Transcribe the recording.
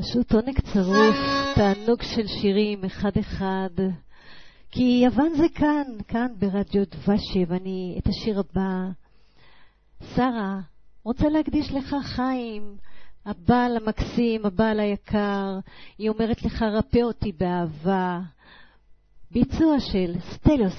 פשוט עונג צרוף, תענוג של שירים אחד אחד, כי יוון זה כאן ברדיו דבשי. ואני את השיר הבא, שרה, רוצה להקדיש לך חיים, הבעל המקסים, הבעל היקר. היא אומרת לך רפא אותי באהבה, ביצוע של סטליוס